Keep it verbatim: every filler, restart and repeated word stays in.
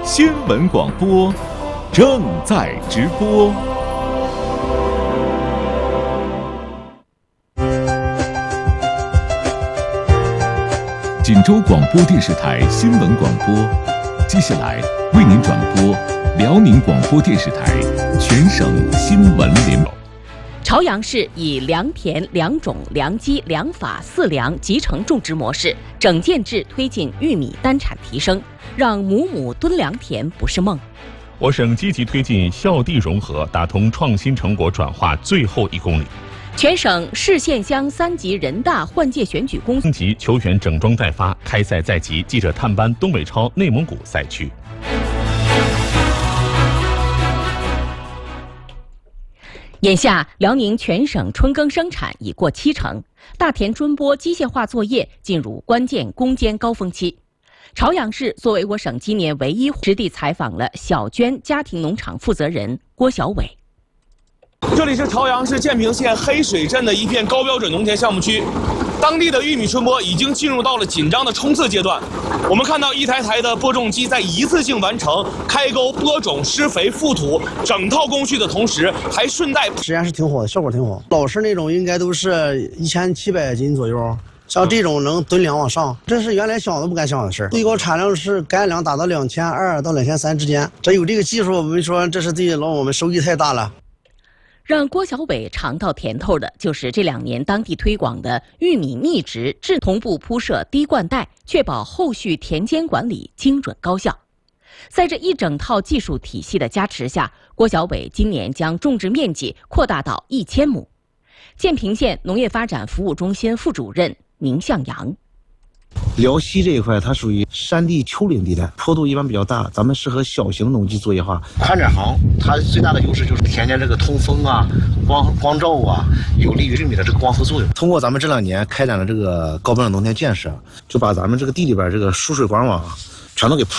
新闻广播正在直播。锦州广播电视台新闻广播，接下来为您转播辽宁广播电视台全省新闻联播。 朝阳市以良田、良种、良基、良法四良集成种植模式，整建制推进玉米单产提升，让亩亩蹲良田不是梦。 我省积极推进校地融合，打通创新成果转化最后一公里。 全省市县乡三级人大换届选举工升级球员整装待发，开赛在即。记者探班东北超内蒙古赛区。 眼下，辽宁全省春耕生产已过七成，大田春播机械化作业进入关键攻坚高峰期。朝阳市作为我省今年唯一实地采访了小娟家庭农场负责人郭小伟。 这里是朝阳市建平县黑水镇的一片高标准农田项目区，当地的玉米春播已经进入到了紧张的冲刺阶段。我们看到一台台的播种机在一次性完成开沟、播种、施肥、覆土整套工序的同时，还顺带实验是挺好的，效果挺好。老式那种应该都是一千七百斤左右，像这种能吨两往上，这是原来想都不敢想的事儿。最高产量是干粮达到两千二到两千三之间，这有这个技术，我们说这是对老我们收益太大了。 让郭小伟尝到甜头的，就是这两年当地推广的玉米密植制同步铺设滴灌带，确保后续田间管理精准高效。在这一整套技术体系的加持下，郭小伟今年将种植面积扩大到一千亩。建平县农业发展服务中心副主任宁向阳。 辽西这一块，它属于山地丘陵地带，坡度一般比较大，咱们适合小型农机作业化。宽窄行它最大的优势就是田间这个通风啊、光光照啊，有利于玉米的这个光合作用。通过咱们这两年开展的这个高标准农田建设，就把咱们这个地里边这个输水管网全都给铺。